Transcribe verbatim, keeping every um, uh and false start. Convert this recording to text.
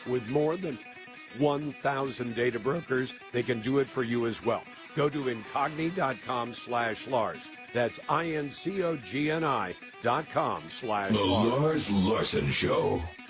With more than one thousand data brokers, they can do it for you as well. Go to Incogni.com slash Lars. That's I N C O G N I dot com slash The Lars. Lars Larson Show.